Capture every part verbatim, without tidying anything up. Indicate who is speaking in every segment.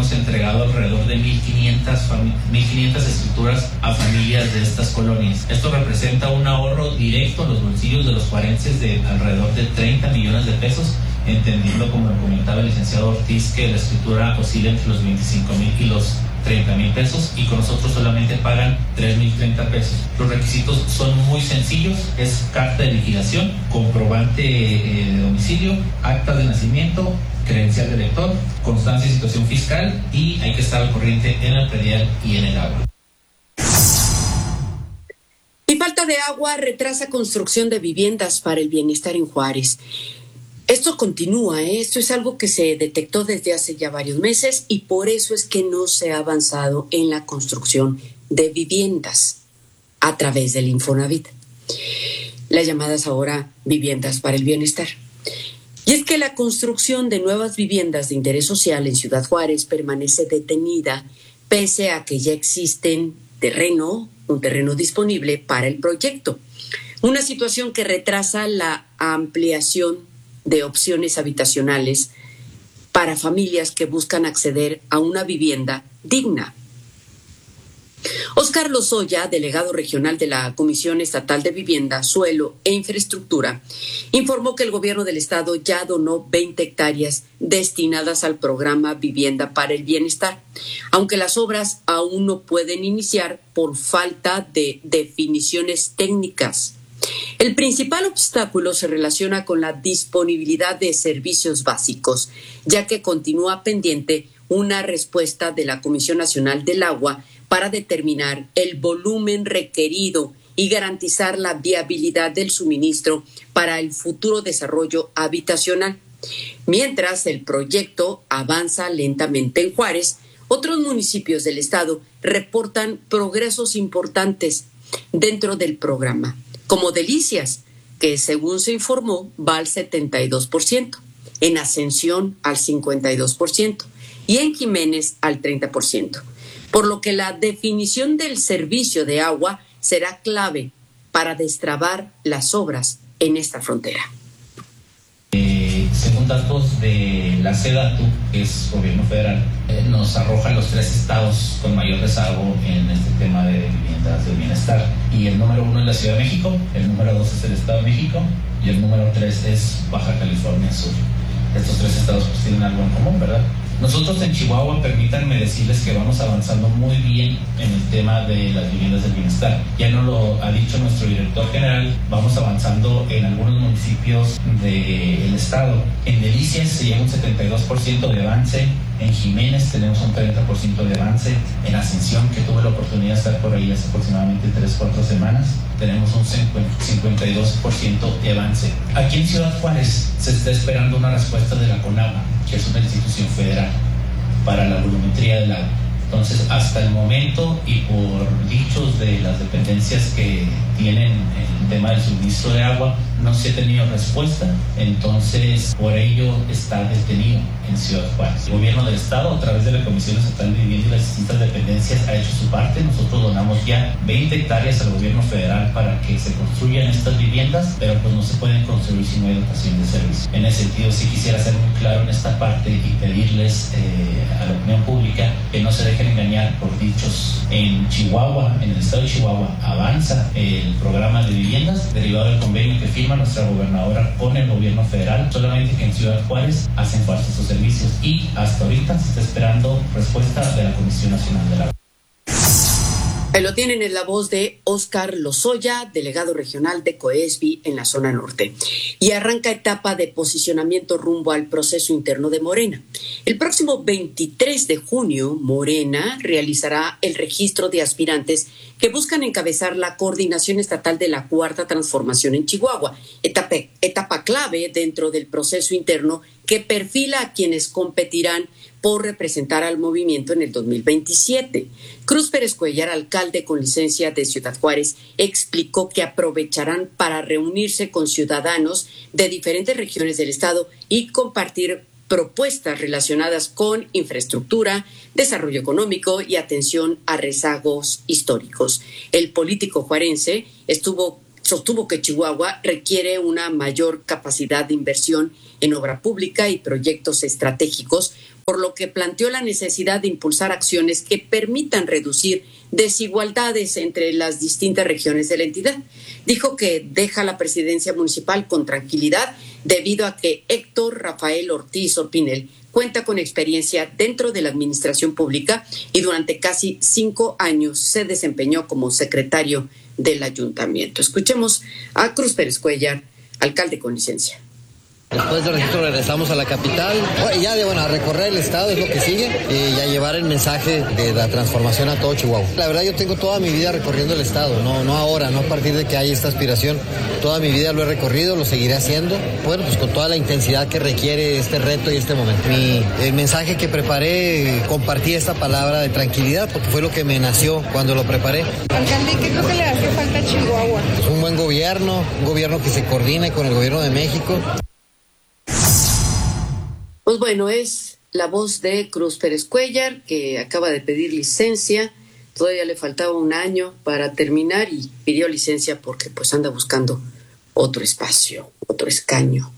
Speaker 1: hemos entregado alrededor de mil quinientas escrituras a familias de estas colonias. Esto representa un ahorro directo a los bolsillos de los juarenses de alrededor de treinta millones de pesos, entendiendo, como lo comentaba el licenciado Ortiz, que la escritura oscila entre los veinticinco mil y los treinta mil pesos, y con nosotros solamente pagan tres mil treinta pesos. Los requisitos son muy sencillos: es carta de liquidación, comprobante eh, de domicilio, acta de nacimiento, credencial de lector, constancia de situación fiscal, y hay que estar al corriente en el predial y en el agua.
Speaker 2: Y falta de agua retrasa construcción de viviendas para el bienestar en Juárez. Esto continúa, ¿eh? Esto es algo que se detectó desde hace ya varios meses y por eso es que no se ha avanzado en la construcción de viviendas a través del Infonavit. Las llamadas ahora viviendas para el bienestar. Y es que la construcción de nuevas viviendas de interés social en Ciudad Juárez permanece detenida pese a que ya existen terreno, un terreno disponible para el proyecto. Una situación que retrasa la ampliación de opciones habitacionales para familias que buscan acceder a una vivienda digna. Óscar Lozoya, delegado regional de la Comisión Estatal de Vivienda, Suelo e Infraestructura, informó que el gobierno del estado ya donó veinte hectáreas destinadas al programa Vivienda para el Bienestar, aunque las obras aún no pueden iniciar por falta de definiciones técnicas. El principal obstáculo se relaciona con la disponibilidad de servicios básicos, ya que continúa pendiente una respuesta de la Comisión Nacional del Agua para determinar el volumen requerido y garantizar la viabilidad del suministro para el futuro desarrollo habitacional. Mientras el proyecto avanza lentamente en Juárez, otros municipios del estado reportan progresos importantes dentro del programa, como Delicias, que según se informó va al setenta y dos por ciento, en Ascensión al cincuenta y dos por ciento y en Jiménez al treinta por ciento, por lo que la definición del servicio de agua será clave para destrabar las obras en esta frontera.
Speaker 1: Eh, según datos de la SEDATU, que es gobierno federal, eh, nos arrojan los tres estados con mayor rezago en este tema de viviendas de bienestar. Y el número uno es la Ciudad de México, el número dos es el Estado de México y el número tres es Baja California Sur. Estos tres estados pues tienen algo en común, ¿verdad? Nosotros en Chihuahua, permítanme decirles que vamos avanzando muy bien en el tema de las viviendas del bienestar. Ya nos lo ha dicho nuestro director general, vamos avanzando en algunos municipios del estado. En Delicias se lleva un setenta y dos por ciento de avance, en Jiménez tenemos un treinta por ciento de avance, en Ascensión, que tuve la oportunidad de estar por ahí hace aproximadamente tres o cuatro semanas, tenemos un cincuenta y dos por ciento de avance. Aquí en Ciudad Juárez se está esperando una respuesta de la CONAGUA, que es una institución federal, para la volumetría del agua. Entonces, hasta el momento, y por dichos de las dependencias que tienen el tema del suministro de agua, no se ha tenido respuesta, entonces por ello está detenido en Ciudad Juárez. El gobierno del estado, a través de la Comisión Estatal de Vivienda y las distintas dependencias, ha hecho su parte. Nosotros donamos ya veinte hectáreas al gobierno federal para que se construyan estas viviendas, pero pues no se pueden construir si no hay dotación de servicio. En ese sentido, sí quisiera ser muy claro en esta parte y pedirles eh, a la opinión pública que no se dejen engañar por dichos. En Chihuahua, en el estado de Chihuahua, avanza el programa de viviendas derivado del convenio que firma nuestra gobernadora con el gobierno federal, solamente que en Ciudad Juárez hacen falta estos servicios y hasta ahorita se está esperando respuesta de la Comisión Nacional del Agua.
Speaker 2: Ahí lo tienen en la voz de Óscar Lozoya, delegado regional de COESBI en la zona norte. Y arranca etapa de posicionamiento rumbo al proceso interno de Morena. El próximo veintitrés de junio, Morena realizará el registro de aspirantes que buscan encabezar la coordinación estatal de la Cuarta Transformación en Chihuahua, etapa, etapa clave dentro del proceso interno que perfila a quienes competirán por representar al movimiento en el dos mil veintisiete. Cruz Pérez Cuellar, alcalde con licencia de Ciudad Juárez, explicó que aprovecharán para reunirse con ciudadanos de diferentes regiones del estado y compartir propuestas relacionadas con infraestructura, desarrollo económico y atención a rezagos históricos. El político juarense estuvo sostuvo que Chihuahua requiere una mayor capacidad de inversión en obra pública y proyectos estratégicos, por lo que planteó la necesidad de impulsar acciones que permitan reducir desigualdades entre las distintas regiones de la entidad. Dijo que deja la presidencia municipal con tranquilidad debido a que Héctor Rafael Ortiz Orpinel cuenta con experiencia dentro de la administración pública y durante casi cinco años se desempeñó como secretario del ayuntamiento. Escuchemos a Cruz Pérez Cuellar, alcalde con licencia.
Speaker 3: Después del registro regresamos a la capital, y ya de bueno, a recorrer el estado es lo que sigue, y a llevar el mensaje de la transformación a todo Chihuahua. La verdad yo tengo toda mi vida recorriendo el estado, no, no ahora, no a partir de que hay esta aspiración. Toda mi vida lo he recorrido, lo seguiré haciendo, bueno, pues con toda la intensidad que requiere este reto y este momento. Mi, el mensaje que preparé, compartí esta palabra de tranquilidad, porque fue lo que me nació cuando lo preparé.
Speaker 4: Alcalde, ¿qué creo que le hace falta a Chihuahua?
Speaker 3: Pues un buen gobierno, un gobierno que se coordine con el gobierno de México.
Speaker 2: Pues bueno, es la voz de Cruz Pérez Cuellar, que acaba de pedir licencia. Todavía le faltaba un año para terminar y pidió licencia porque pues anda buscando otro espacio, otro escaño.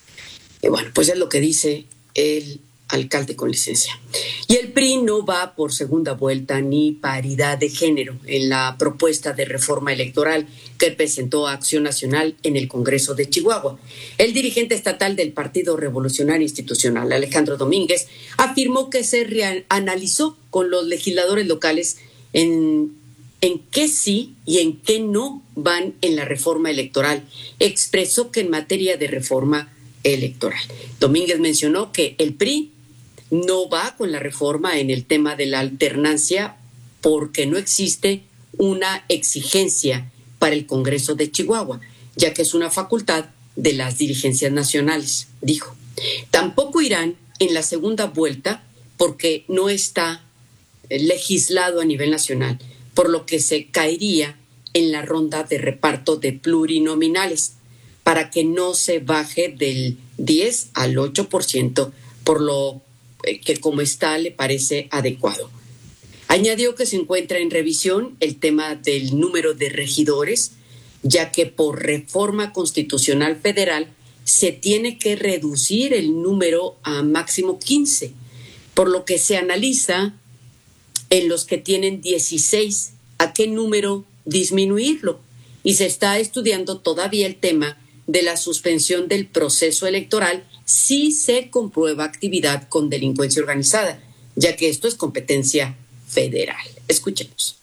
Speaker 2: Y bueno, pues es lo que dice el alcalde con licencia. Y el P R I no va por segunda vuelta ni paridad de género en la propuesta de reforma electoral que presentó a Acción Nacional en el Congreso de Chihuahua. El dirigente estatal del Partido Revolucionario Institucional, Alejandro Domínguez, afirmó que se reanalizó con los legisladores locales en, en qué sí y en qué no van en la reforma electoral. Expresó que en materia de reforma electoral, Domínguez mencionó que el P R I no va con la reforma en el tema de la alternancia porque no existe una exigencia para el Congreso de Chihuahua, ya que es una facultad de las dirigencias nacionales, dijo. Tampoco irán en la segunda vuelta porque no está legislado a nivel nacional, por lo que se caería en la ronda de reparto de plurinominales para que no se baje del diez al ocho por ciento, por lo que como está le parece adecuado. Añadió que se encuentra en revisión el tema del número de regidores, ya que por reforma constitucional federal se tiene que reducir el número a máximo quince, por lo que se analiza en los que tienen dieciséis a qué número disminuirlo, y se está estudiando todavía el tema de la suspensión del proceso electoral si se comprueba actividad con delincuencia organizada, ya que esto es competencia federal. Escuchemos.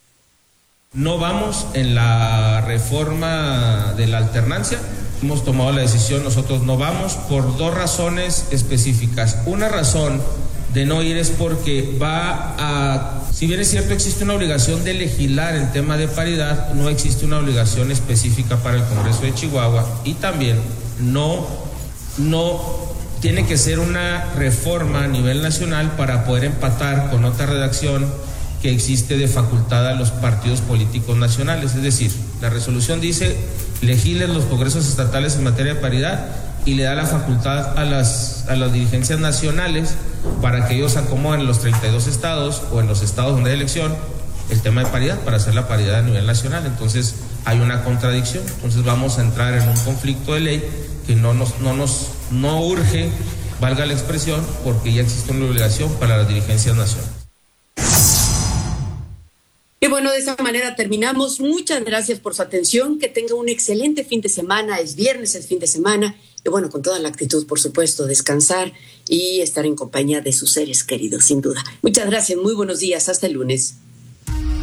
Speaker 5: No vamos en la reforma de la alternancia. Hemos tomado la decisión, nosotros no vamos por dos razones específicas. Una razón de no ir es porque va a, si bien es cierto existe una obligación de legislar en tema de paridad, no existe una obligación específica para el Congreso de Chihuahua, y también no, no tiene que ser una reforma a nivel nacional para poder empatar con otra redacción que existe de facultad a los partidos políticos nacionales. Es decir, la resolución dice legislen los congresos estatales en materia de paridad y le da la facultad a las, a las dirigencias nacionales para que ellos acomoden en los treinta y dos estados o en los estados donde hay elección el tema de paridad para hacer la paridad a nivel nacional. Entonces hay una contradicción, entonces vamos a entrar en un conflicto de ley que no nos, no nos no urge, valga la expresión, porque ya existe una obligación para las dirigencias nacionales.
Speaker 2: Y bueno, de esa manera terminamos. Muchas gracias por su atención. Que tenga un excelente fin de semana. Es viernes, es fin de semana. Y bueno, con toda la actitud, por supuesto, descansar y estar en compañía de sus seres queridos, sin duda. Muchas gracias. Muy buenos días. Hasta el lunes.